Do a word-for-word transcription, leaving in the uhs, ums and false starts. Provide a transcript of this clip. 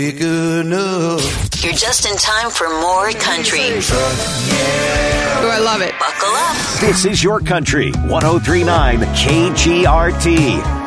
You're just in time for more country. Oh, I love it. Buckle up. This is your country. one oh three point nine K G R T.